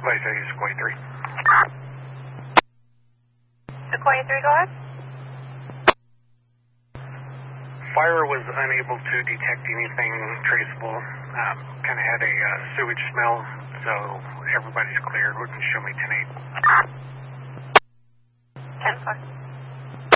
Vice A, Sequoia 3. Sequoia 3, go ahead. Fire was unable to detect anything traceable. Kind of had a sewage smell, so everybody's cleared. Show me 10-8. 10-4.